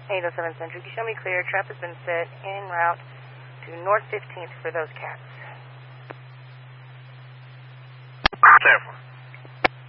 807 Central. You show me clear. Trap has been set en route to North 15th for those cats. 10-4.